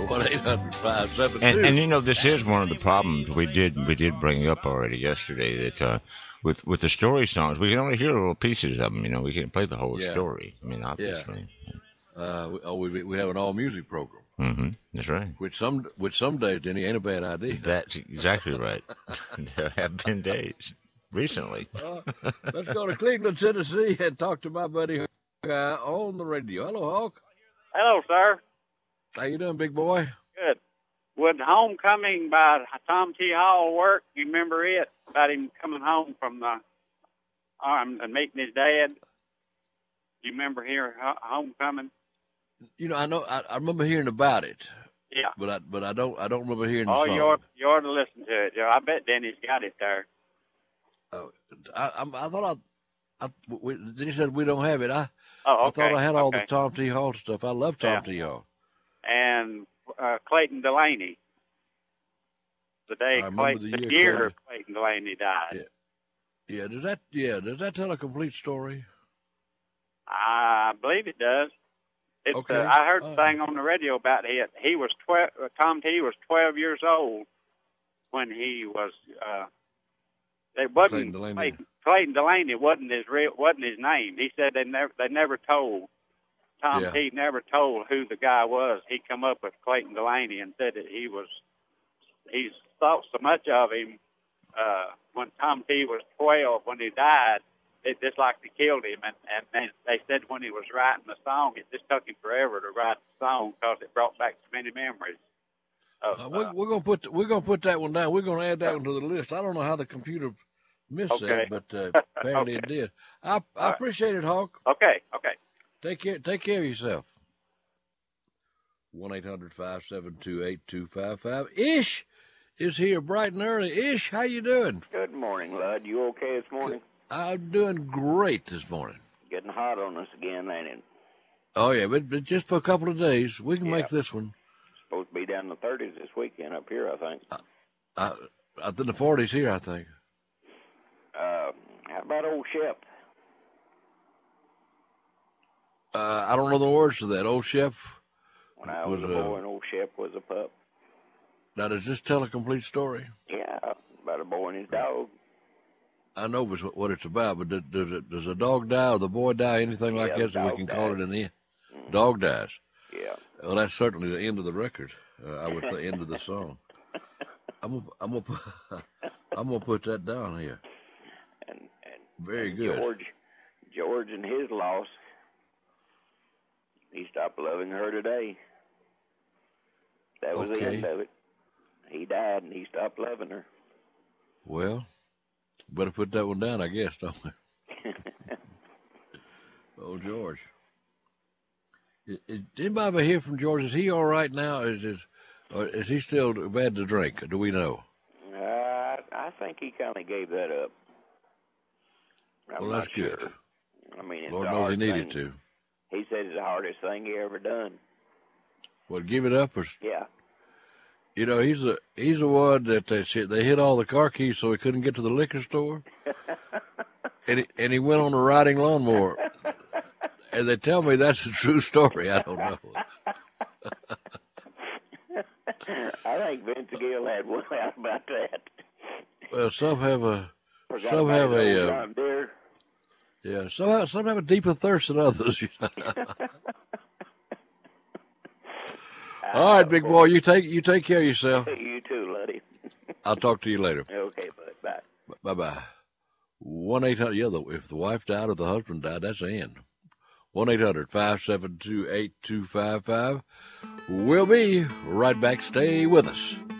1-800-572. And you know, this is one of the problems we did bring up already yesterday, that with the story songs, we can only hear little pieces of them. You know, we can't play the whole story. I mean, obviously. We have an all music program. Mm-hmm. That's right. Which some days, Denny, ain't a bad idea. That's exactly right. There have been days recently. Let's go to Cleveland, Tennessee, and talk to my buddy on the radio. Hello, Hawk. Hello, sir. How you doing, big boy? Good. Would Homecoming by Tom T. Hall work? You remember it? About him coming home from the arm and meeting his dad? Do you remember hearing Homecoming? You know, I remember hearing about it. Yeah. But I don't remember hearing the song. You ought to listen to it, Joe. I bet Denny's got it there. I thought then he said we don't have it. Okay. I thought I had all the Tom T. Hall stuff. I love Tom T. Hall. And Clayton Delaney. The year Clayton Delaney died. Yeah. Does that tell a complete story? I believe it does. Okay. I heard the thing on the radio about it. He was 12. Tom T. was 12 years old when he was. They wasn't Clayton Delaney wasn't his name. He said they never told. Tom T. never told who the guy was. He come up with Clayton Delaney and said that he thought so much of him when Tom T. was 12 when he died. It just like they killed him, and then they said when he was writing the song, it just took him forever to write the song because it brought back so many memories. We're gonna put that one down. We're gonna add that one to the list. I don't know how the computer missed that, but apparently it did. I appreciate it, Hawk. Okay. Take care of yourself. 1-800-572-8255. Ish is here bright and early. Ish, how you doing? Good morning, Lud. You okay this morning? I'm doing great this morning. Getting hot on us again, ain't it? Oh, yeah, but just for a couple of days. We can make this one. Supposed to be down in the 30s this weekend up here, I think. I think the 40s here, I think. How about old Shep? I don't know the words to that. Old Shep. When I was a boy and old Shep was a pup. Now, does this tell a complete story? Yeah, about a boy and his dog. I know what it's about, but does a dog die or the boy die, anything like that, so we can call it in the end? Mm-hmm. Dog dies. Yeah. Well, that's certainly the end of the record. I would say end of the song. I'm gonna put that down here. And very good. George and his loss. He stopped loving her today. That was the end of it. He died and he stopped loving her. Well, better put that one down, I guess, don't we? Oh, George. Is anybody ever hear from George? Is he all right now? Or is he still bad to drink? Do we know? I think he kind of gave that up. Well, that's good. I mean, it's Lord knows he needed to. He said it's the hardest thing he ever done. Well, give it up or? Yeah. You know, he's the one that they hid all the car keys so he couldn't get to the liquor store, and he went on a riding lawnmower. And they tell me that's a true story. I don't know. I think Vince Gill had one out about that. Well, some have a some have a deeper thirst than others. All right, big boy, you take care of yourself. You too, Luddy. I'll talk to you later. Okay, bud. Bye. Bye. 1-800. Yeah, if the wife died or the husband died, that's the end. 1-800-572-8255. We'll be right back. Stay with us.